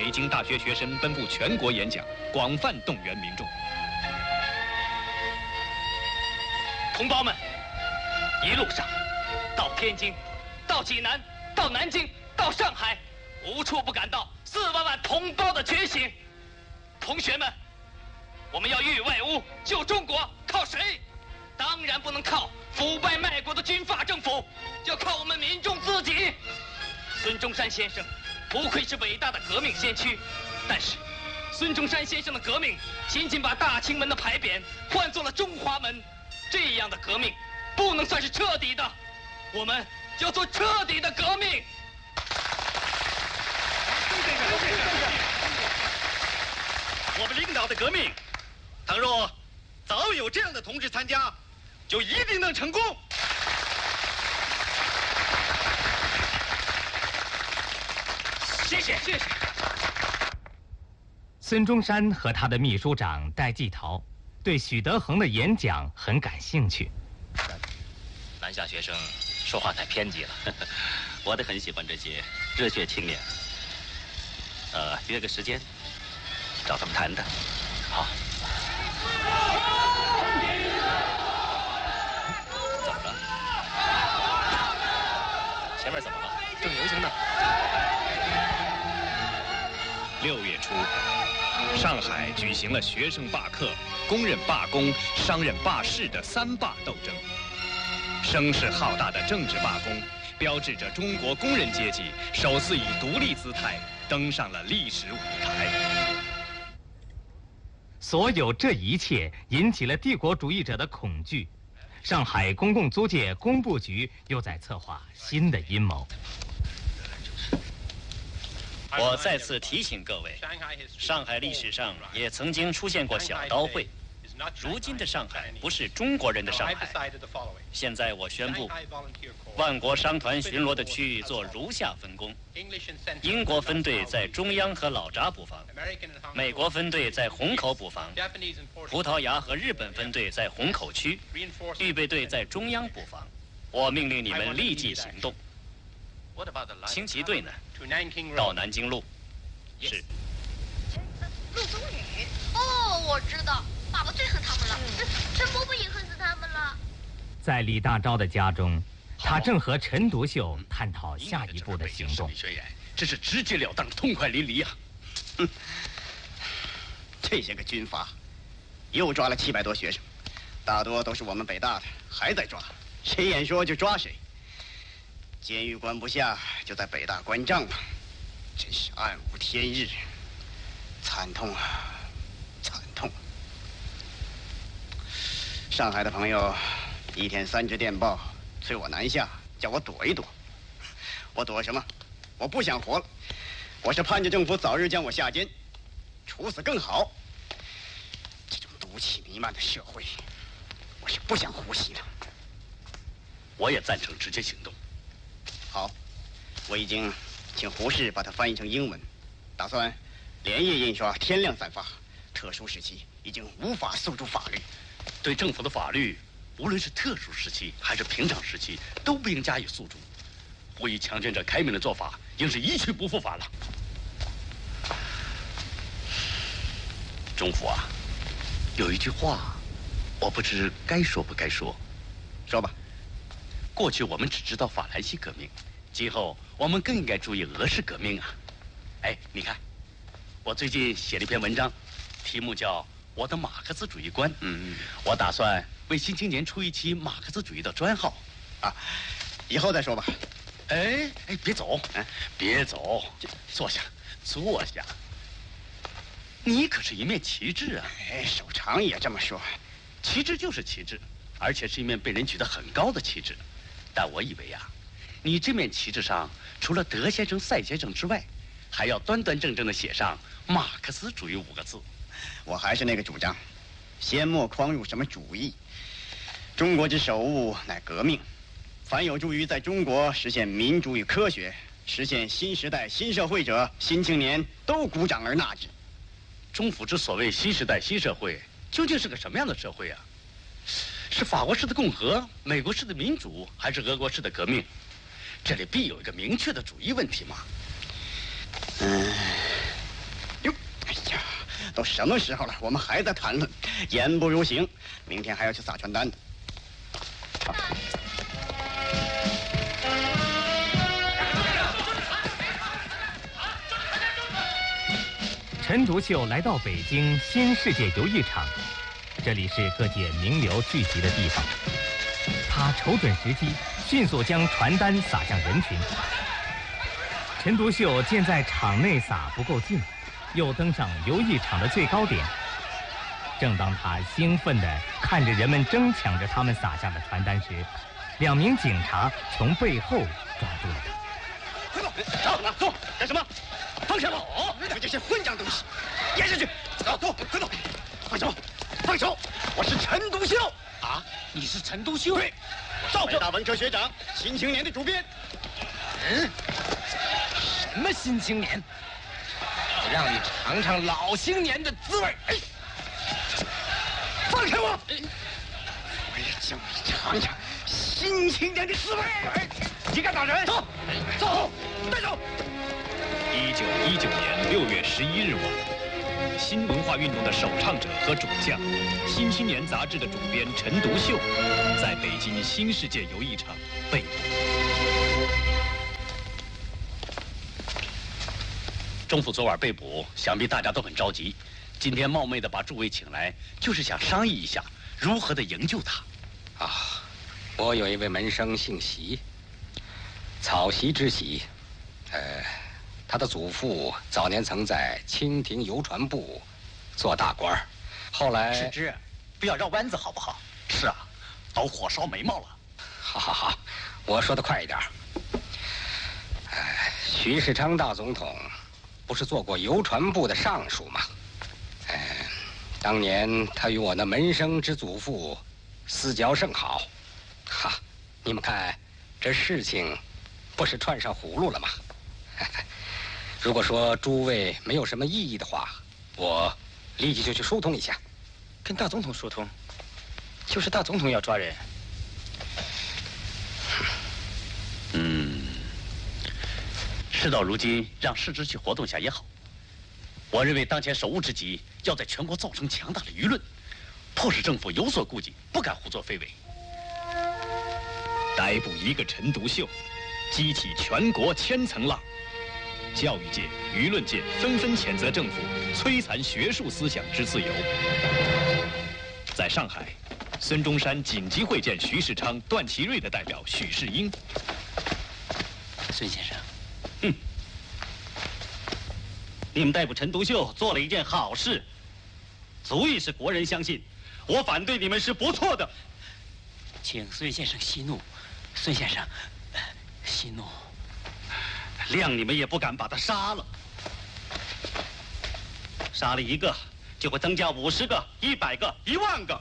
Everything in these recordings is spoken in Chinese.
北京大学学生奔赴全国演讲，广泛动员民众。 同胞们，一路上，到天津，到济南，到南京，到上海，无处不感到4万万同胞的觉醒。同学们，我们要御外侮救中国，靠谁？当然不能靠腐败卖国的军阀政府，要靠我们民众自己。孙中山先生不愧是伟大的革命先驱，但是孙中山先生的革命仅仅把大清门的牌匾换作了中华门，这样的革命不能算是彻底的，我们要做彻底的革命。 我们领导的革命，倘若早有这样的同志参加，就一定能成功。 谢谢。 孙中山和他的秘书长戴季陶对许德珩的演讲很感兴趣。 南下学生说话太偏激了，我得很喜欢这些热血青年。约个时间找他们谈谈。好。怎么了？前面怎么了？正游行呢。 6月初，上海举行了学生罢课、工人罢工、商人罢市的3罢斗争。声势浩大的政治罢工，标志着中国工人阶级首次以独立姿态登上了历史舞台。 所有这一切引起了帝国主义者的恐惧。上海公共租界工部局又在策划新的阴谋。 我再次提醒各位，上海历史上也曾经出现过小刀会。如今的上海不是中国人的上海。现在我宣布，万国商团巡逻的区域做如下分工：英国分队在中央和老闸布防，美国分队在虹口布防，葡萄牙和日本分队在虹口区，预备队在中央布防。我命令你们立即行动。轻骑队呢？到南京路。是。 陆宗宇。哦，我知道，爸爸最恨他们了。陈伯伯也恨死他们了。 在李大钊的家中，他正和陈独秀探讨下一步的行动。 宣言，这是直截了当、痛快淋漓啊！ 这些个军阀又抓了700多学生，大多都是我们北大的，还在抓，谁眼说就抓谁。监狱关不下，就在北大关帐吧，真是暗无天日，惨痛啊，惨痛！上海的朋友1天3支电报，催我南下，叫我躲一躲。我躲什么？我不想活了，我是盼着政府早日将我下监，处死更好。这种毒气弥漫的社会，我是不想呼吸的。 我也赞成直接行动。 好，我已经请胡适把它翻译成英文，打算连夜印刷，天亮散发。特殊时期已经无法诉诸法律， 对政府的法律，无论是特殊时期还是平常时期，都不应加以诉诸。不以强权者开明的做法，应是一去不复返了。中府啊，有一句话，我不知该说不该说。 说吧。 过去我们只知道法兰西革命，今后我们更应该注意俄式革命啊！哎，你看，我最近写了一篇文章，题目叫《我的马克思主义观》。我打算为《新青年》出一期马克思主义的专号。 啊，以后再说吧。 哎，别走，别走，坐下，坐下。你可是一面旗帜啊！ 哎，首长也这么说。 旗帜就是旗帜，而且是一面被人举得很高的旗帜。但我以为啊，你这面旗帜上除了德先生、赛先生之外，还要端端正正地写上马克思主义5个字。 我还是那个主张，先莫匡入什么主义。中国之首务乃革命，凡有助于在中国实现民主与科学，实现新时代新社会者，新青年都鼓掌而纳之。 中府之所谓新时代新社会，究竟是个什么样的社会啊？是法国式的共和、美国式的民主，还是俄国式的革命？这里必有一个明确的主义问题嘛。 都什么时候了，我们还在谈论，言不如行。明天还要去撒传单呢。 陈独秀来到北京新世界游艺场，这里是各界名流聚集的地方。他瞅准时机，迅速将传单撒向人群。陈独秀见在场内撒不够劲，又登上游艺场的最高点。正当他兴奋地看着人们争抢着他们撒下的传单时，2名警察从背后抓住了他。 快走！走！走！干什么？放手！你们这些混账东西，撵下去！走！快走！放手！放手！我是陈独秀啊！你是陈独秀？ 对，我是北大文科学长，《新青年》的主编。 什么新青年？我让你尝尝老青年的滋味！ 放开我！我也叫你尝尝新青年的滋味！你敢打人？走！带走 1919年6月11日晚，新文化运动的首倡者和主将，《新青年》杂志的主编陈独秀，在北京新世界游艺场被捕。 中府昨晚被捕，想必大家都很着急。今天冒昧的把诸位请来，就是想商议一下如何的营救他。 啊，我有一位门生姓席，草席之席。他的祖父早年曾在清廷邮传部做大官，后来世之，不要绕弯子好不好？ 是啊，都火烧眉毛了。 好，我说的快一点。徐世昌大总统不是做过邮传部的尚书吗？当年他与我那门生之祖父私交甚好。你们看，这事情不是串上葫芦了吗？如果说诸位没有什么异议的话，我立即就去疏通一下。 跟大总统疏通，就是大总统要抓人。 事到如今，让世之去活动下也好。我认为当前首务之急，要在全国造成强大的舆论，迫使政府有所顾忌，不敢胡作非为。 逮捕一个陈独秀，激起全国千层浪。教育界、舆论界纷纷谴责政府摧残学术思想之自由。在上海，孙中山紧急会见徐世昌、段祺瑞的代表许世英。 孙先生，你们逮捕陈独秀做了一件好事，足以使国人相信，我反对你们是不错的。 请孙先生息怒，孙先生，息怒。 谅你们也不敢把他杀了，杀了一个就会增加50个、100个、1万个。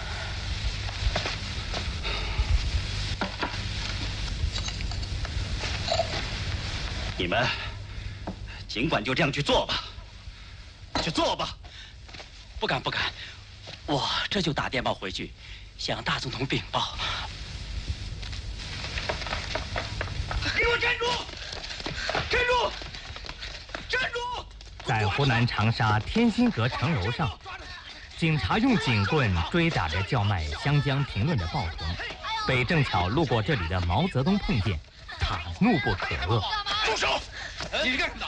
你们尽管就这样去做吧，去做吧。 不敢，我这就打电报回去，向大总统禀报。 给我站住！站住！ 在湖南长沙天心阁城楼上，警察用警棍追打着叫卖湘江评论的报童，被正巧路过这里的毛泽东碰见，他怒不可遏。 住手！你是干什么的？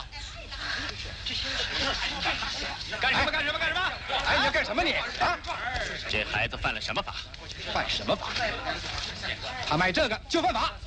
干什么？哎，你要干什么你？啊！ 这孩子犯了什么法？ 犯什么法？他卖这个就犯法。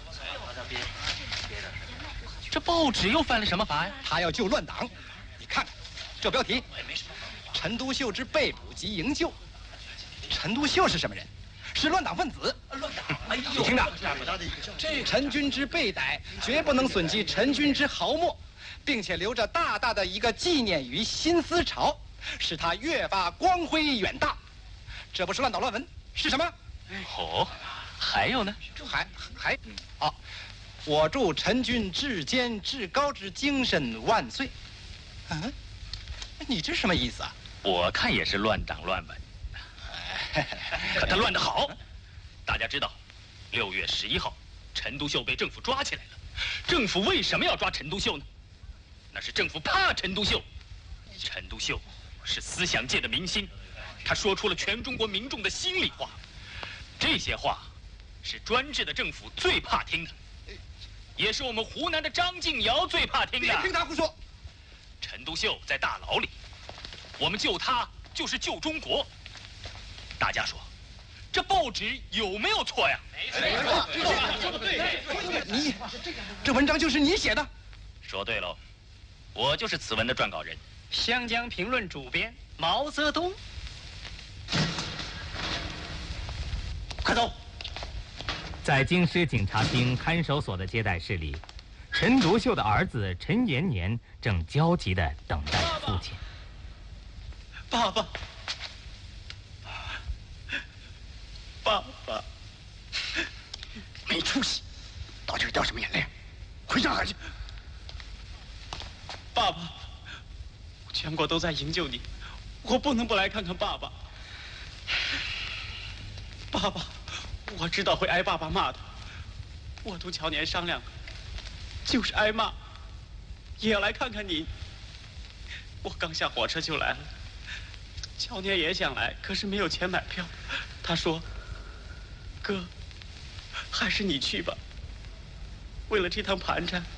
这报纸又犯了什么法呀？ 他要救乱党。你看看这标题：陈独秀之被捕及营救。陈独秀是什么人？是乱党分子。你听着，陈君之被逮，绝不能损及陈君之毫末，并且留着大大的一个纪念于新思潮，使他越发光辉远大。这不是乱党乱文是什么？ 哦，还有呢？ 还啊！我祝陈君至坚至高之精神万岁。你这什么意思啊？ 我看也是乱党乱文，可他乱得好。大家知道，6月11号，陈独秀被政府抓起来了。政府为什么要抓陈独秀呢？那是政府怕陈独秀。陈独秀是思想界的明星，他说出了全中国民众的心里话。这些话是专制的政府最怕听的，也是我们湖南的张敬尧最怕听的。 别听他胡说！ 陈独秀在大牢里，我们救他就是救中国。大家说，这报纸有没有错呀？ 没错， 说的对。你，这文章就是你写的？ 说对喽，我就是此文的撰稿人。 湘江评论主编毛泽东。 快走！ 在京师警察厅看守所的接待室里，陈独秀的儿子陈延年正焦急地等待着父亲。 爸爸，爸爸， 没出息，到这儿掉什么眼泪？回上海去！ 爸爸，全国都在营救你，我不能不来看看爸爸。爸爸，我知道会挨爸爸骂的，我同乔年商量了，就是挨骂，也要来看看你。我刚下火车就来了，乔年也想来，可是没有钱买票。他说：“哥，还是你去吧。为了这趟盘缠，